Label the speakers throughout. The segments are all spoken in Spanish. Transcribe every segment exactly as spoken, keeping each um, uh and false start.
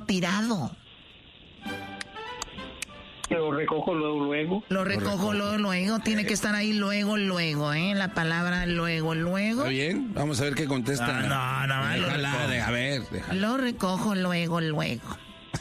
Speaker 1: tirado?
Speaker 2: Lo recojo luego, luego.
Speaker 1: Lo recojo luego, luego. Tiene que estar ahí luego, luego, ¿eh? La palabra luego, luego.
Speaker 3: ¿Está bien? Vamos a ver qué contesta.
Speaker 1: No, no, no.
Speaker 3: Déjala, de, a ver, déjala.
Speaker 1: Lo recojo luego, luego.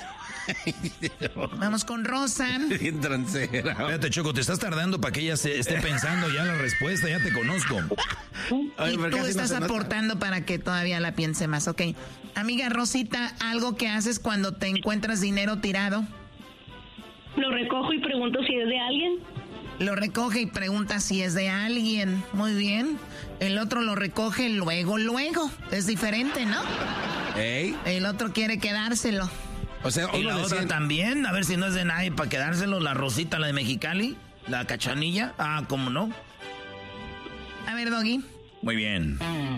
Speaker 1: Vamos con Rosa.
Speaker 3: Bien transera.
Speaker 4: Espérate, Choco, te estás tardando para que ella se esté pensando ya la respuesta, ya te conozco.
Speaker 1: Y tú estás aportando para que todavía la piense más, ok. Amiga Rosita, ¿algo que haces cuando te encuentras dinero tirado?
Speaker 5: Lo recojo y pregunto si es de alguien.
Speaker 1: Lo recoge y pregunta si es de alguien. Muy bien. El otro lo recoge luego, luego. Es diferente, ¿no?
Speaker 3: ¿Ey?
Speaker 1: El otro quiere quedárselo.
Speaker 3: O sea,
Speaker 4: y la
Speaker 3: decía...
Speaker 4: otra también, a ver si no es de nadie para quedárselo, la Rosita, la de Mexicali, la Cachanilla. Ah, ¿cómo no?
Speaker 1: A ver, Doggy.
Speaker 4: Muy bien.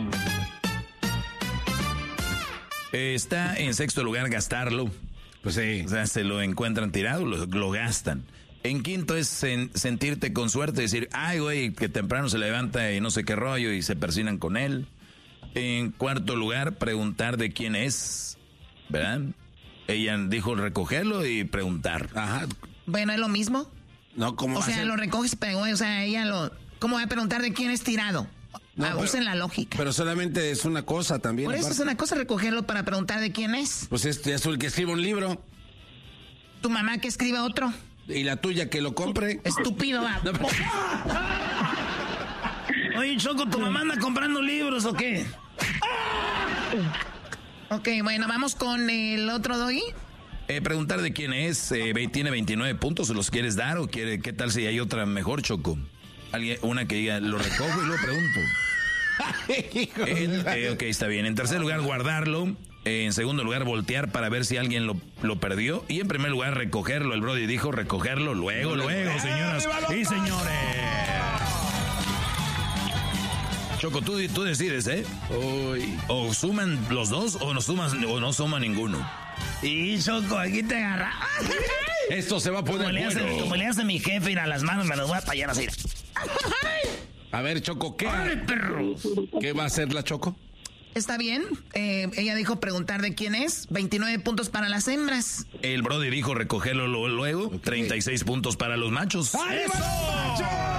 Speaker 4: Está en sexto lugar gastarlo.
Speaker 3: Pues sí.
Speaker 4: O sea, se lo encuentran tirado, lo, lo gastan. En quinto es sen, sentirte con suerte, decir, ay, güey, que temprano se levanta y no sé qué rollo y se persinan con él. En cuarto lugar, preguntar de quién es, ¿verdad? Ella dijo recogerlo y preguntar.
Speaker 3: Ajá.
Speaker 1: Bueno, ¿es lo mismo?
Speaker 3: No, ¿cómo
Speaker 1: O
Speaker 3: va
Speaker 1: sea,
Speaker 3: a ser?
Speaker 1: lo recoges, pero, güey, o sea, ella lo... ¿Cómo va a preguntar de quién es tirado?
Speaker 3: No,
Speaker 1: ah,
Speaker 3: pero,
Speaker 1: usen la lógica.
Speaker 3: Pero solamente es una cosa también.
Speaker 1: Por eso
Speaker 3: aparte.
Speaker 1: es una cosa recogerlo para preguntar de quién es.
Speaker 3: Pues es, es el que escribe un libro.
Speaker 1: Tu mamá que escriba otro.
Speaker 3: Y la tuya que lo compre.
Speaker 1: Estúpido, va.
Speaker 3: No, pero...
Speaker 4: Oye, Choco, ¿tu mamá anda comprando libros o qué?
Speaker 1: Ok, bueno, vamos con el otro Doggy.
Speaker 4: Eh, preguntar de quién es, eh, tiene veintinueve puntos, ¿los quieres dar o quiere, qué tal si hay otra mejor, Choco? Alguien, una que diga, lo recojo y lo pregunto. En, eh, ok, está bien. En tercer lugar, guardarlo. Eh, en segundo lugar, voltear para ver si alguien lo, lo perdió. Y en primer lugar, recogerlo. El Brody dijo recogerlo luego, luego, señoras y señores. Choco, tú, tú decides, ¿eh?
Speaker 3: Uy.
Speaker 4: O suman los dos o no suman, o no suma ninguno.
Speaker 1: Y Choco, aquí te agarra.
Speaker 3: Esto se va a poner
Speaker 1: como, le hace,
Speaker 3: bueno.
Speaker 1: como le hace mi jefe, ir a las manos, me los voy a tallar así.
Speaker 3: A ver, Choco, ¿qué,
Speaker 1: ¡Ay, perro!
Speaker 3: ¿qué va a hacer la Choco?
Speaker 1: Está bien. Eh, ella dijo preguntar de quién es. veintinueve puntos para las hembras.
Speaker 4: El Brody dijo recogerlo luego. Okay. treinta y seis puntos para los machos.
Speaker 3: ¡Ahí va, machos!